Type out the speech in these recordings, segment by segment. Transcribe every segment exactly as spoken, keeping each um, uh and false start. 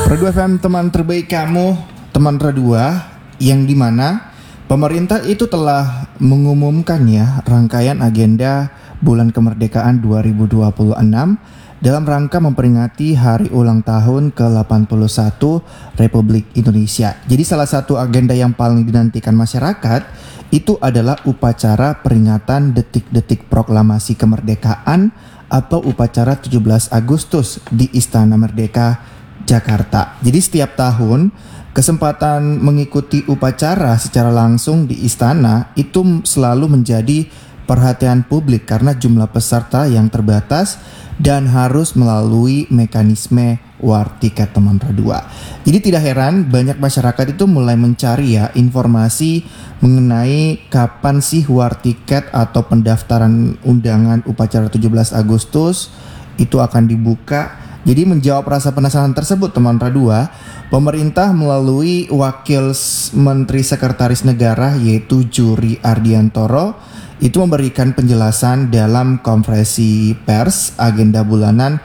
Radu F M, teman terbaik kamu, teman Radua, yang dimana pemerintah itu telah mengumumkan ya rangkaian agenda bulan kemerdekaan dua ribu dua puluh enam dalam rangka memperingati hari ulang tahun ke delapan puluh satu Republik Indonesia. Jadi salah satu agenda yang paling dinantikan masyarakat itu adalah upacara peringatan detik-detik proklamasi kemerdekaan atau upacara tujuh belas Agustus di Istana Merdeka Jakarta. Jadi setiap tahun kesempatan mengikuti upacara secara langsung di istana itu selalu menjadi perhatian publik karena jumlah peserta yang terbatas dan harus melalui mekanisme war tiket, teman Radua. Jadi tidak heran banyak masyarakat itu mulai mencari ya informasi mengenai kapan sih war tiket atau pendaftaran undangan upacara tujuh belas Agustus itu akan dibuka. Jadi menjawab rasa penasaran tersebut, teman Radua, pemerintah melalui Wakil Menteri Sekretaris Negara yaitu Juri Ardiantoro itu memberikan penjelasan dalam konferensi pers agenda bulanan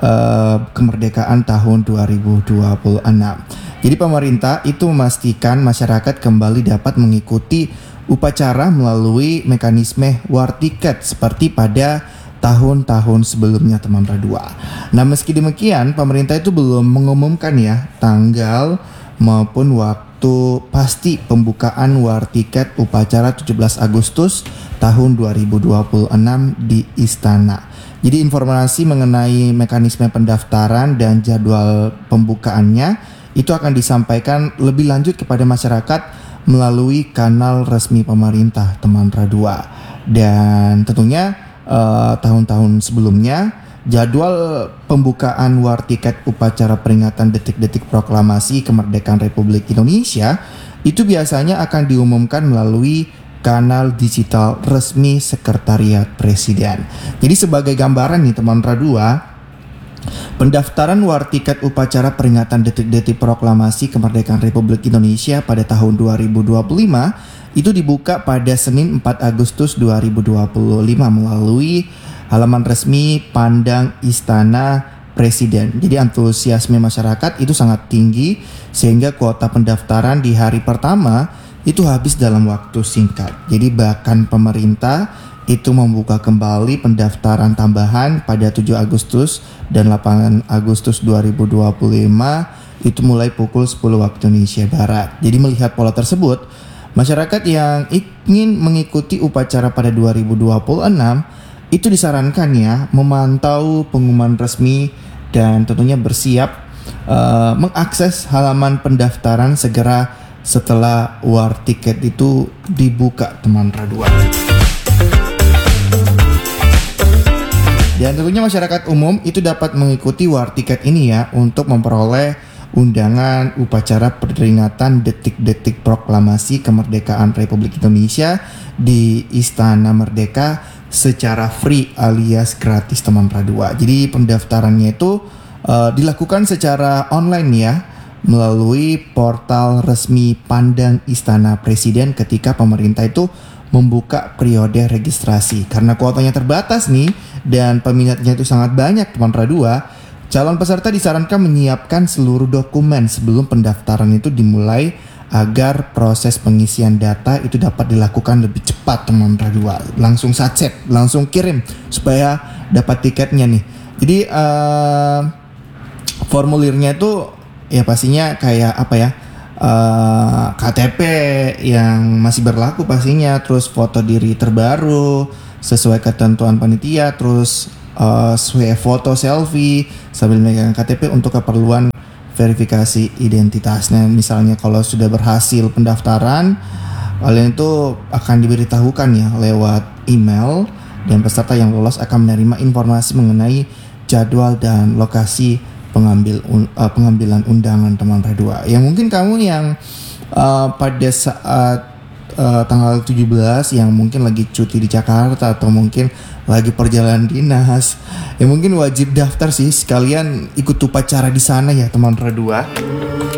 uh, kemerdekaan tahun dua ribu dua puluh enam. Jadi pemerintah itu memastikan masyarakat kembali dapat mengikuti upacara melalui mekanisme war tiket seperti pada tahun-tahun sebelumnya, teman Radua. Nah, meski demikian pemerintah itu belum mengumumkan ya tanggal maupun waktu pasti pembukaan war tiket upacara tujuh belas Agustus tahun dua ribu dua puluh enam di istana. Jadi informasi mengenai mekanisme pendaftaran dan jadwal pembukaannya itu akan disampaikan lebih lanjut kepada masyarakat melalui kanal resmi pemerintah, teman Radua. Dan tentunya Uh, tahun-tahun sebelumnya jadwal pembukaan war tiket upacara peringatan detik-detik proklamasi kemerdekaan Republik Indonesia itu biasanya akan diumumkan melalui kanal digital resmi Sekretariat Presiden. Jadi sebagai gambaran nih, teman Radua, pendaftaran war tiket upacara peringatan detik-detik proklamasi kemerdekaan Republik Indonesia pada tahun dua ribu dua puluh lima itu dibuka pada Senin empat Agustus dua ribu dua puluh lima melalui halaman resmi Pandang Istana Presiden. Jadi antusiasme masyarakat itu sangat tinggi sehingga kuota pendaftaran di hari pertama itu habis dalam waktu singkat. Jadi bahkan pemerintah itu membuka kembali pendaftaran tambahan pada tujuh Agustus dan delapan Agustus dua ribu dua puluh lima itu mulai pukul sepuluh waktu Indonesia Barat. Jadi melihat pola tersebut, masyarakat yang ingin mengikuti upacara pada dua ribu dua puluh enam itu disarankan ya memantau pengumuman resmi dan tentunya bersiap uh, mengakses halaman pendaftaran segera setelah war tiket itu dibuka, teman Radua. Dan tentunya masyarakat umum itu dapat mengikuti war tiket ini ya untuk memperoleh undangan upacara peringatan detik-detik proklamasi kemerdekaan Republik Indonesia di Istana Merdeka secara free alias gratis, teman Radua. Jadi pendaftarannya itu uh, dilakukan secara online ya melalui portal resmi Pandang Istana Presiden ketika pemerintah itu membuka periode registrasi. Karena kuotanya terbatas nih dan peminatnya itu sangat banyak, teman Radua, calon peserta disarankan menyiapkan seluruh dokumen sebelum pendaftaran itu dimulai agar proses pengisian data itu dapat dilakukan lebih cepat, teman Radua. Langsung satset, langsung kirim supaya dapat tiketnya nih. Jadi uh, formulirnya itu ya pastinya kayak apa ya? Uh, K T P yang masih berlaku pastinya, terus foto diri terbaru sesuai ketentuan panitia, terus uh, foto selfie sambil megang K T P untuk keperluan verifikasi identitas. Nah, misalnya kalau sudah berhasil pendaftaran, kalian itu akan diberitahukan ya lewat email dan peserta yang lolos akan menerima informasi mengenai jadwal dan lokasi pengambil uh, pengambilan undangan, teman Radua. Ya mungkin kamu yang uh, pada saat uh, tanggal tujuh belas yang mungkin lagi cuti di Jakarta atau mungkin lagi perjalanan dinas, ya mungkin wajib daftar sih sekalian ikut upacara di sana ya, teman Radua.